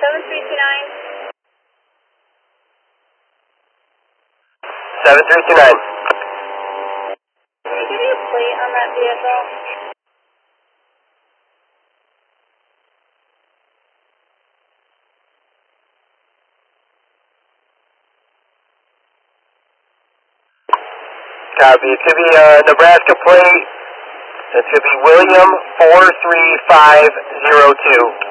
7329. Can you give me a plate on that vehicle? Copy. It could be a Nebraska plate. It could be William 43502.